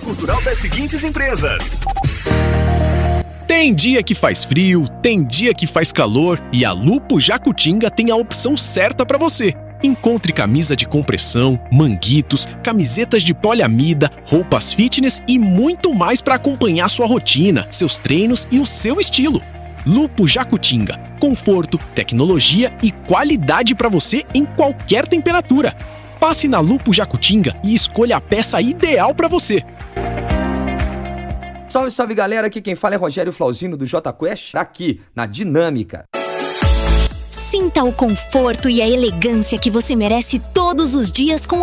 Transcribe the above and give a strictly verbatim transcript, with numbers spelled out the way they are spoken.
cultural das seguintes empresas. Tem dia que faz frio, tem dia que faz calor e a Lupo Jacutinga tem a opção certa para você. Encontre camisa de compressão, manguitos, camisetas de poliamida, roupas fitness e muito mais para acompanhar sua rotina, seus treinos e o seu estilo. Lupo Jacutinga, conforto, tecnologia e qualidade para você em qualquer temperatura. Passe na Lupo Jacutinga e escolha a peça ideal para você. Salve, salve galera, aqui quem fala é Rogério Flauzino do J Quest, aqui na Dinâmica. Sinta o conforto e a elegância que você merece todos os dias com